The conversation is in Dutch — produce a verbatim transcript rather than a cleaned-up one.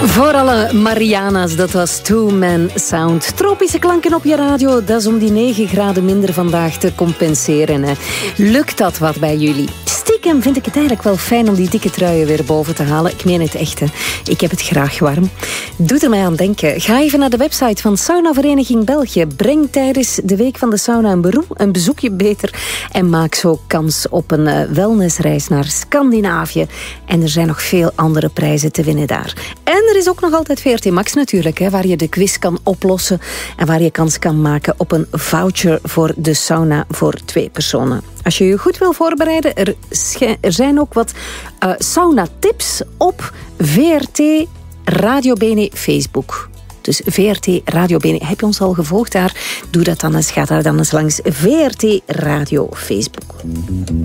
Voor alle Mariana's, dat was Two Man Sound. Tropische klanken op je radio, dat is om die negen graden minder vandaag te compenseren. Hè. Lukt dat wat bij jullie? Stiekem vind ik het eigenlijk wel fijn om die dikke truien weer boven te halen. Ik meen het echt, hè. Ik heb het graag warm. Doet er mij aan denken. Ga even naar de website van Saunavereniging België. Breng tijdens de Week van de Sauna een, beroep, een bezoekje beter en maak zo kans op een uh, wellnessreis naar Scandinavië. En er zijn nog veel andere prijzen te winnen daar. En er is ook nog altijd V R T Max natuurlijk, hè, waar je de quiz kan oplossen en waar je kans kan maken op een voucher voor de sauna voor twee personen. Als je je goed wil voorbereiden, er, sch- er zijn ook wat uh, sauna-tips op V R T Radio Bene Facebook. Dus V R T Radio Bene. Heb je ons al gevolgd daar? Doe dat dan eens. Ga daar dan eens langs V R T Radio Facebook.